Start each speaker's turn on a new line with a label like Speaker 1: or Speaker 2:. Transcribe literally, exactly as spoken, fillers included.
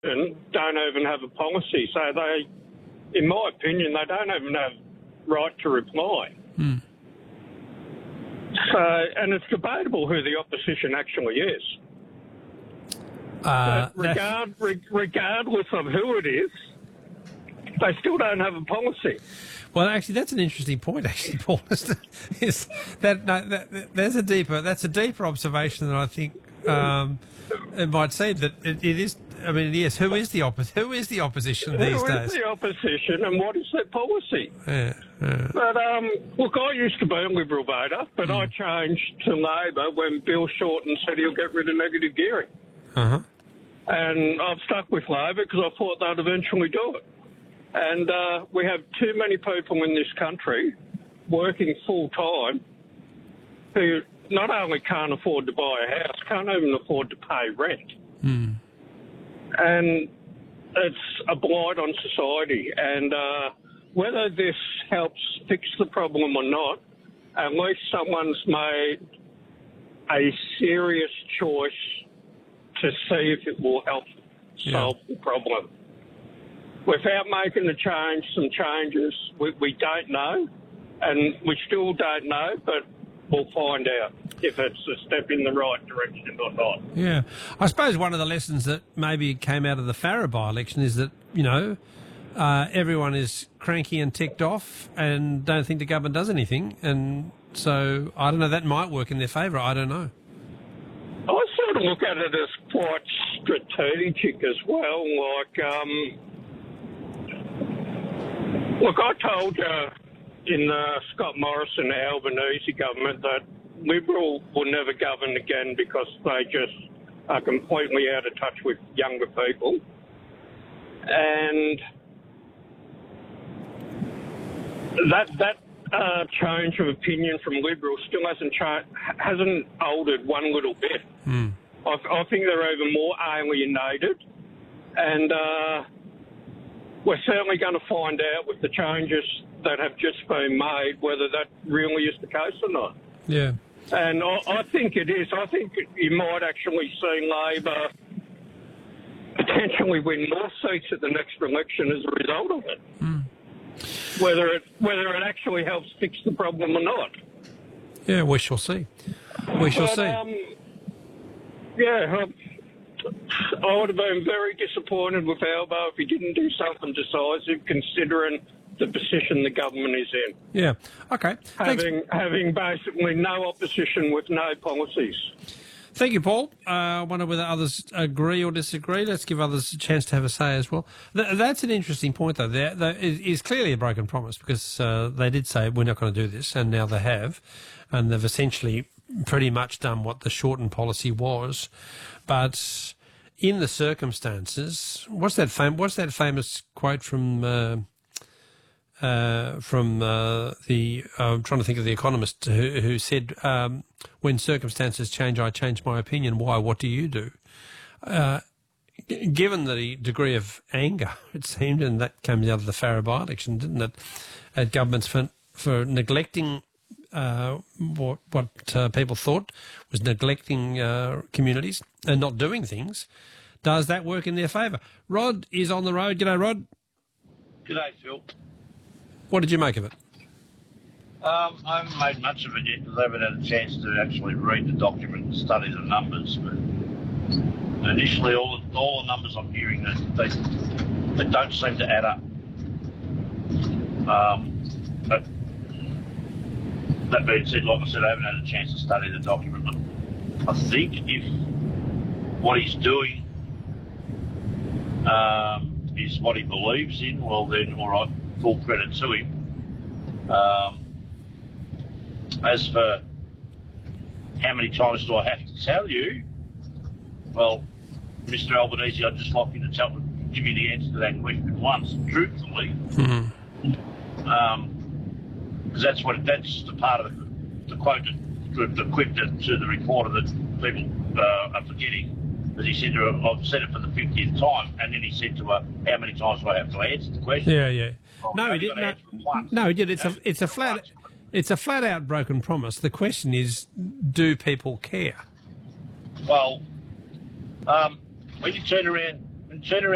Speaker 1: and don't even have a policy. So they, in my opinion, they don't even have right to reply.
Speaker 2: Hmm.
Speaker 1: So, and it's debatable who the opposition actually is.
Speaker 2: Uh,
Speaker 1: But regard, re- regardless of who it is, they still don't have a policy.
Speaker 2: Well, actually, that's an interesting point. Actually, Paul, is, is that, no, that, that there's a deeper that's a deeper observation than I think um, it might seem. That it, it is. I mean, yes. Who is the oppo- Who is the opposition these
Speaker 1: Who
Speaker 2: days?
Speaker 1: is the opposition, and what is their policy?
Speaker 2: Yeah, yeah.
Speaker 1: But um, look, I used to be a Liberal voter, but
Speaker 2: Mm.
Speaker 1: I changed to Labor when Bill Shorten said he'll get rid of negative gearing,
Speaker 2: Uh huh.
Speaker 1: and I've stuck with Labor because I thought they'd eventually do it. And uh, we have too many people in this country working full time who not only can't afford to buy a house, can't even afford to pay rent.
Speaker 2: Mm.
Speaker 1: And it's a blight on society. And uh, whether this helps fix the problem or not, at least someone's made a serious choice to see if it will help solve
Speaker 2: Yeah.
Speaker 1: the problem. Without making the change, some changes, we, we don't know, and we still don't know, but we'll find out if it's a step in the right direction or not.
Speaker 2: Yeah. I suppose one of the lessons that maybe came out of the Farrer by-election is that, you know, uh, everyone is cranky and ticked off and don't think the government does anything. And so, I don't know, that might work in their favour. I don't know.
Speaker 1: I sort of look at it as quite strategic as well. Like, um, look, I told you in the Scott Morrison Albanese government that Liberal will never govern again because they just are completely out of touch with younger people. And that that uh, change of opinion from Liberal still hasn't cha- hasn't altered one little bit.
Speaker 2: Mm.
Speaker 1: I, I think they're even more alienated, and uh, we're certainly going to find out with the changes that have just been made whether that really is the case or not.
Speaker 2: Yeah.
Speaker 1: And I, I think it is. I think you might actually see Labor potentially win more seats at the next election as a result of it.
Speaker 2: Mm.
Speaker 1: Whether it whether it actually helps fix the problem or not.
Speaker 2: Yeah, we shall see. We shall
Speaker 1: But,
Speaker 2: see.
Speaker 1: Um, yeah, um, I would have been very disappointed with Albo if he didn't do something decisive, considering the position the government is in.
Speaker 2: Yeah. Okay. Thanks.
Speaker 1: Having having basically no opposition with no policies.
Speaker 2: Thank you, Paul. Uh, I wonder whether others agree or disagree. Let's give others a chance to have a say as well. Th- that's an interesting point, though. There, there is clearly a broken promise because uh, they did say we're not going to do this, and now they have, and they've essentially pretty much done what the Shorten policy was. But in the circumstances, what's that fam- What's that famous quote from? Uh, Uh, from uh, the, uh, I'm trying to think of the economist who, who said, um, when circumstances change, I change my opinion. Why? What do you do? Uh, g- given the degree of anger, it seemed, and that came out of the Farrer by-election, didn't it, at governments for, for neglecting uh, what, what uh, people thought was neglecting uh, communities and not doing things, does that work in their favour? Rod is on the road. G'day, Rod.
Speaker 3: G'day, Phil.
Speaker 2: What did you make of it?
Speaker 3: Um, I haven't made much of it yet because I haven't had a chance to actually read the document and study the numbers. But initially, all the, all the numbers I'm hearing, that they, they don't seem to add up. Um, but that being said, like I said, I haven't had a chance to study the document. I think if what he's doing um, is what he believes in, well then, all right. Full credit to him. Um, as for how many times do I have to tell you? Well, Mister Albanese, I'd just like you to tell, give you the answer to that question once, truthfully.
Speaker 2: Mm-hmm.
Speaker 3: Um, because that's what that's the part of the, the quote that the quip to, to the reporter that people uh, are forgetting. As he said to her, I've said it for the fiftieth time, and then he said to her, how many times do I have to answer the question?
Speaker 2: Yeah, yeah.
Speaker 3: Well,
Speaker 2: no, he did. No, no, he did. It's a, it's a flat, it's a flat out broken promise. The question is, do people care?
Speaker 3: Well, um, when you turn around, when you turn around.